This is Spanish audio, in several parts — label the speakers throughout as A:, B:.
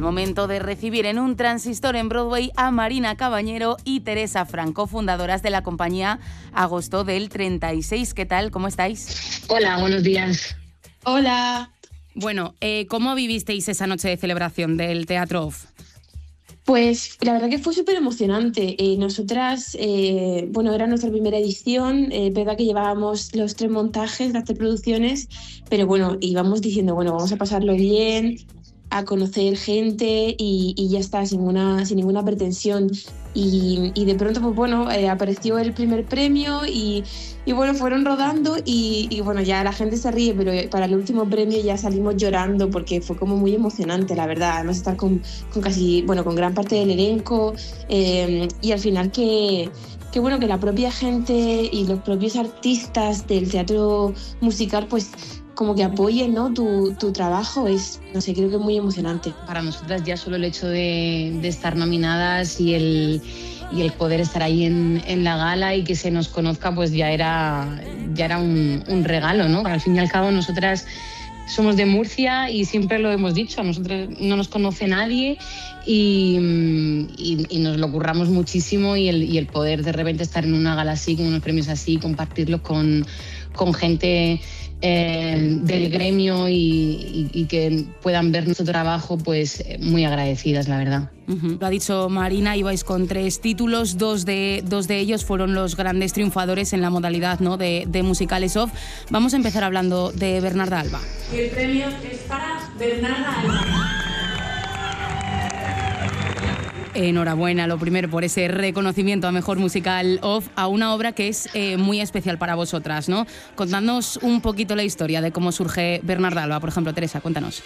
A: el momento de recibir en un transistor en Broadway a Marina Cabañero y Teresa Franco, fundadoras de la compañía Agosto del 36. ¿Qué tal? ¿Cómo estáis?
B: Hola, buenos días.
C: Hola.
A: Bueno, ¿cómo vivisteis esa noche de celebración del Teatro Off?
C: Pues la verdad que fue súper emocionante. Nosotras, era nuestra primera edición, verdad que llevábamos los 3 montajes, las 3 producciones, pero bueno, íbamos diciendo, bueno, vamos a pasarlo bien, a conocer gente y ya está, sin ninguna pretensión. Y de pronto, pues bueno, apareció el primer premio y bueno, fueron rodando y bueno, ya la gente se ríe, pero para el último premio ya salimos llorando porque fue como muy emocionante, la verdad. Además estar con gran parte del elenco y al final que bueno, que la propia gente y los propios artistas del teatro musical pues como que apoyen, ¿no?, tu trabajo, creo que es muy emocionante.
B: Para nosotras ya solo el hecho de estar nominadas y el poder estar ahí en la gala y que se nos conozca, pues ya era un regalo, ¿no? Al fin y al cabo nosotras somos de Murcia y siempre lo hemos dicho, a nosotros no nos conoce nadie y nos lo curramos muchísimo y el poder de repente estar en una gala así, con unos premios así, compartirlo con gente del gremio y que puedan ver nuestro trabajo, pues muy agradecidas, la verdad.
A: Lo ha dicho Marina, ibais con 3 títulos, dos de ellos fueron los grandes triunfadores en la modalidad, ¿no?, de musicales off. Vamos a empezar hablando de Bernarda Alba.
D: Y el premio es para Bernarda Alba.
A: Enhorabuena, lo primero, por ese reconocimiento a Mejor Musical Off a una obra que es muy especial para vosotras, ¿no? Contadnos un poquito la historia de cómo surge Bernarda Alba. Por ejemplo, Teresa, cuéntanos.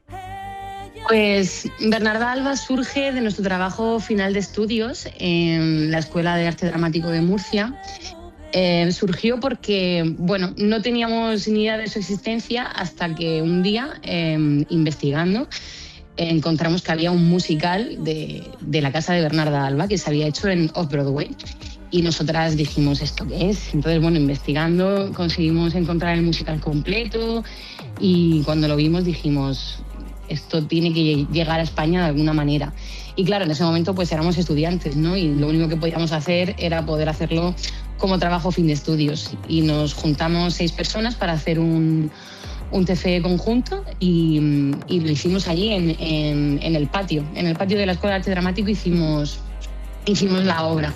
B: Pues Bernarda Alba surge de nuestro trabajo final de estudios en la Escuela de Arte Dramático de Murcia. Surgió porque, bueno, no teníamos ni idea de su existencia hasta que un día, investigando, encontramos que había un musical de la casa de Bernarda Alba que se había hecho en Off-Broadway y nosotras dijimos, ¿esto qué es? Entonces, bueno, investigando conseguimos encontrar el musical completo y cuando lo vimos dijimos, esto tiene que llegar a España de alguna manera. Y claro, en ese momento pues éramos estudiantes, ¿no? Y lo único que podíamos hacer era poder hacerlo como trabajo fin de estudios y nos juntamos 6 personas para hacer un TFE conjunto y lo hicimos allí en el patio de la Escuela de Arte Dramático hicimos la obra.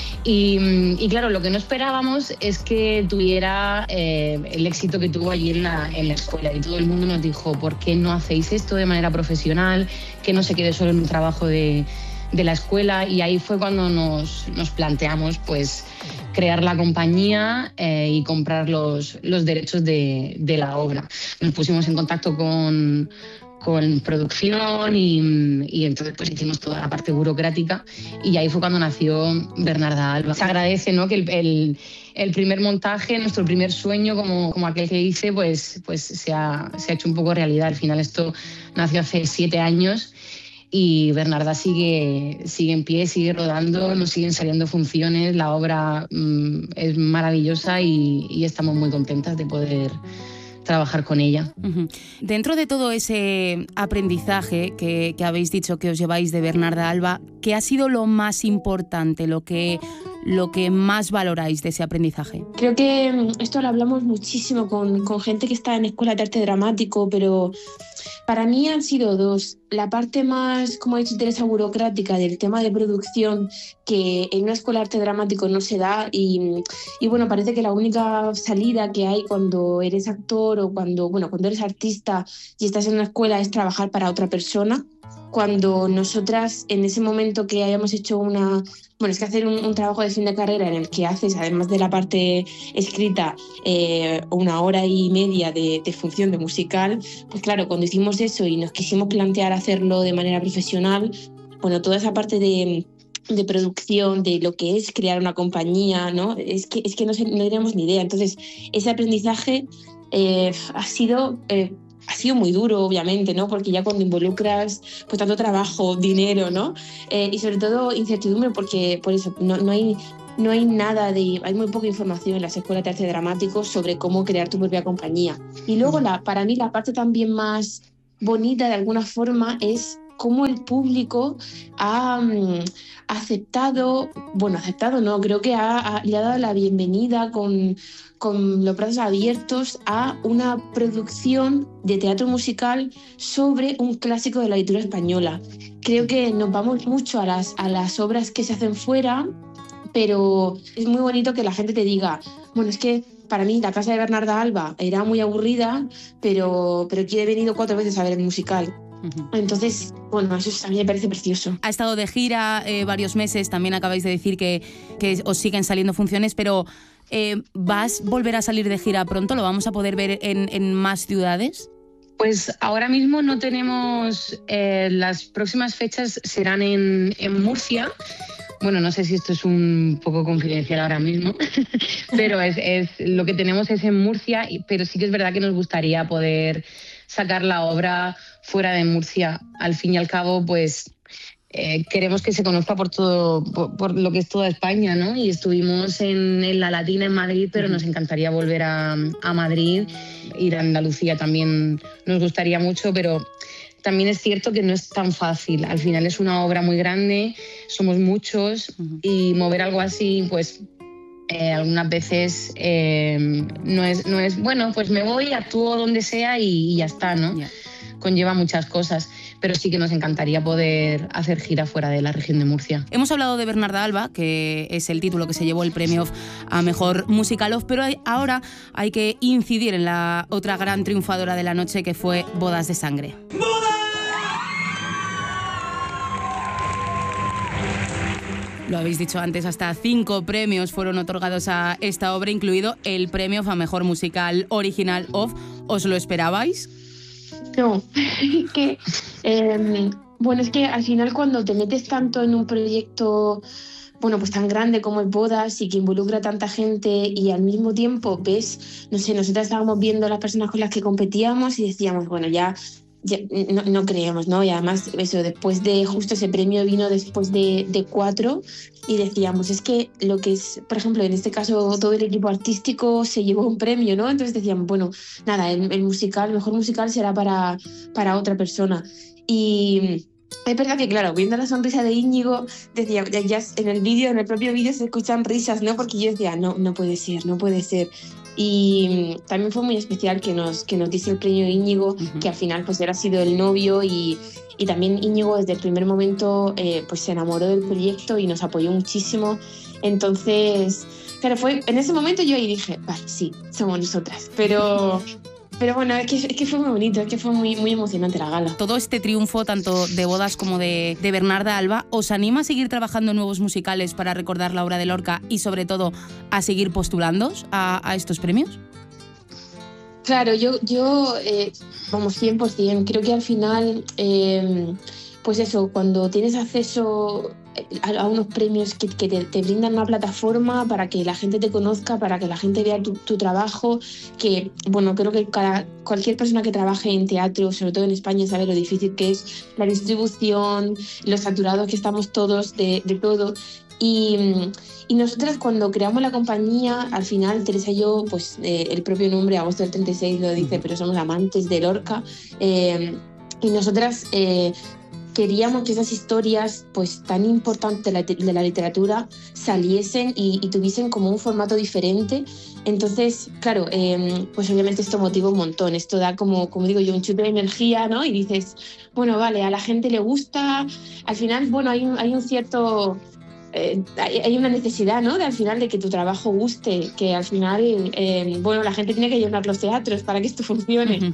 B: Y claro, lo que no esperábamos es que tuviera el éxito que tuvo allí en la escuela y todo el mundo nos dijo, ¿por qué no hacéis esto de manera profesional? Que no se quede solo en un trabajo de la escuela. Y ahí fue cuando nos planteamos pues crear la compañía y comprar los derechos de la obra. Nos pusimos en contacto con producción y entonces pues hicimos toda la parte burocrática y ahí fue cuando nació Bernarda Alba. Se agradece, ¿no?, que el primer montaje, nuestro primer sueño, como aquel que hice, pues se ha hecho un poco realidad. Al final esto nació hace 7 años y Bernarda sigue en pie, sigue rodando, nos siguen saliendo funciones, la obra es maravillosa y estamos muy contentas de poder trabajar con ella.
A: Uh-huh. Dentro de todo ese aprendizaje que habéis dicho que os lleváis de Bernarda Alba, ¿qué ha sido lo más importante, lo que más valoráis de ese aprendizaje?
C: Creo que esto lo hablamos muchísimo con gente que está en escuela de arte dramático, pero para mí han sido 2. La parte más, como ha dicho Teresa, burocrática del tema de producción, que en una escuela de arte dramático no se da y bueno, parece que la única salida que hay cuando eres actor o cuando eres artista y estás en una escuela es trabajar para otra persona. Cuando nosotras, en ese momento que hayamos hecho es que hacer un trabajo de fin de carrera en el que haces, además de la parte escrita, 1 hora y media de función de musical, pues claro, cuando hicimos eso y nos quisimos plantear hacerlo de manera profesional, bueno, toda esa parte de producción, de lo que es crear una compañía, ¿no? Es que no teníamos ni idea. Entonces, ese aprendizaje ha sido muy duro, obviamente, ¿no? Porque ya cuando involucras pues tanto trabajo, dinero, ¿no? Y sobre todo incertidumbre, porque por eso no hay nada hay muy poca información en las escuelas de arte dramático sobre cómo crear tu propia compañía. Y luego para mí la parte también más bonita de alguna forma es cómo el público ha aceptado no, creo que le ha dado la bienvenida con los brazos abiertos a una producción de teatro musical sobre un clásico de la literatura española. Creo que nos vamos mucho a las obras que se hacen fuera, pero es muy bonito que la gente te diga, bueno, es que para mí La casa de Bernarda Alba era muy aburrida, pero que he venido 4 veces a ver el musical. Entonces, bueno, eso a mí me parece precioso.
A: Ha estado de gira varios meses, también acabáis de decir que os siguen saliendo funciones, pero ¿vas a volver a salir de gira pronto? ¿Lo vamos a poder ver en más ciudades?
B: Pues ahora mismo no tenemos, las próximas fechas serán en Murcia. Bueno, no sé si esto es un poco confidencial ahora mismo, pero es lo que tenemos es en Murcia, pero sí que es verdad que nos gustaría poder sacar la obra fuera de Murcia. Al fin y al cabo, pues queremos que se conozca por lo que es toda España, ¿no? Y estuvimos en La Latina en Madrid, pero nos encantaría volver a Madrid. Ir a Andalucía también nos gustaría mucho, pero también es cierto que no es tan fácil. Al final es una obra muy grande, somos muchos y mover algo así, pues algunas veces no es bueno, pues me voy, actúo donde sea y ya está, ¿no? Yeah. Conlleva muchas cosas, pero sí que nos encantaría poder hacer gira fuera de la región de Murcia.
A: Hemos hablado de Bernarda Alba, que es el título que se llevó el premio a Mejor Musical Off, pero ahora hay que incidir en la otra gran triunfadora de la noche, que fue Bodas de Sangre. Lo habéis dicho antes, hasta 5 premios fueron otorgados a esta obra, incluido el premio a Mejor Musical Original Off. ¿Os lo esperabais?
C: No, bueno, es que al final cuando te metes tanto en un proyecto, bueno, pues tan grande como es Bodas y que involucra a tanta gente y al mismo tiempo ves, no sé, nosotras estábamos viendo las personas con las que competíamos y decíamos, bueno, ya no creemos, ¿no? Y además eso, después de justo ese premio vino después de 4 y decíamos, es que lo que es, por ejemplo, en este caso todo el equipo artístico se llevó un premio, ¿no? Entonces decíamos, bueno, nada, el mejor musical será para otra persona. Y es verdad que, claro, viendo la sonrisa de Íñigo, decía, ya en el propio vídeo se escuchan risas, ¿no? Porque yo decía, no puede ser. Y también fue muy especial que nos diese el premio Íñigo, que al final pues él ha sido el novio y también Íñigo desde el primer momento pues se enamoró del proyecto y nos apoyó muchísimo. Entonces, claro, fue en ese momento yo ahí dije, vale, sí, somos nosotras, pero bueno, es que fue muy bonito, es que fue muy, muy emocionante la gala.
A: Todo este triunfo, tanto de Bodas como de Bernarda Alba, ¿os anima a seguir trabajando en nuevos musicales para recordar la obra de Lorca y sobre todo a seguir postulándoos a estos premios?
C: Claro, yo vamos, 100%. Creo que al final, pues eso, cuando tienes acceso a unos premios que te brindan una plataforma para que la gente te conozca, para que la gente vea tu trabajo, que bueno, creo que cualquier persona que trabaje en teatro, sobre todo en España, sabe lo difícil que es la distribución, lo saturados que estamos todos de todo. Y nosotras cuando creamos la compañía, al final Teresa y yo, pues el propio nombre Agosto del 36 lo dice, pero somos amantes de Lorca, y nosotras queríamos que esas historias pues tan importantes de la literatura saliesen y tuviesen como un formato diferente. Entonces, claro, pues obviamente esto motiva un montón, esto da como digo yo, un chute de energía, ¿no? Y dices, bueno, vale, a la gente le gusta, al final, bueno, hay un cierto... hay una necesidad, ¿no? Al final de que tu trabajo guste, que al final, bueno, la gente tiene que llenar los teatros para que esto funcione.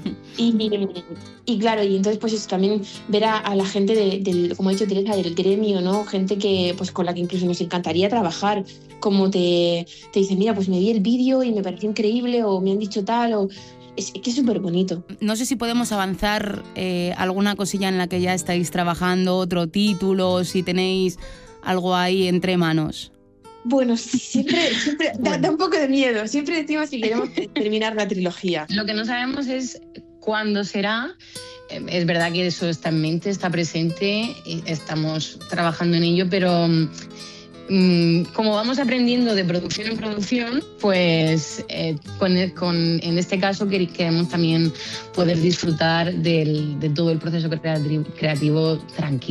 C: Y claro, y entonces pues eso, también ver a la gente como ha dicho Teresa, del gremio, ¿no? Gente que pues con la que incluso nos encantaría trabajar, como te dicen, mira, pues me vi el vídeo y me pareció increíble, o me han dicho tal, o... Es que es súper bonito.
A: No sé si podemos avanzar alguna cosilla en la que ya estáis trabajando, otro título, si tenéis algo ahí entre manos.
C: Bueno, siempre da un poco de miedo. Siempre decimos que queremos terminar la trilogía.
B: Lo que no sabemos es cuándo será. Es verdad que eso está en mente, está presente, estamos trabajando en ello, pero como vamos aprendiendo de producción en producción, pues en este caso queremos también poder disfrutar de todo el proceso creativo tranquilo.